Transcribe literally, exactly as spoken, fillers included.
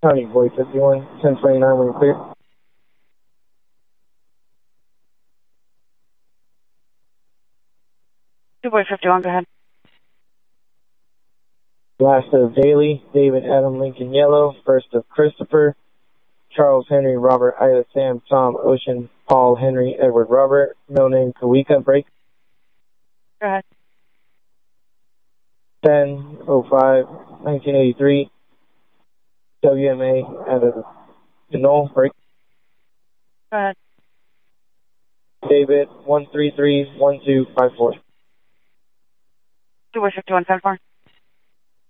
County Boy fifty-one, ten twenty-nine when you're clear. Two Boy fifty-one, go ahead. Last of Daly, David, Adam, Lincoln, Yellow. First of Christopher, Charles, Henry, Robert, Ida, Sam, Tom, Ocean, Paul, Henry, Edward, Robert. No name, Kawika, break. Go ahead. ten oh five nineteen eighty-three. W M A out of Denol, break. Go ahead. David, one three three one two five four. Two Boy fifty-one, ten four.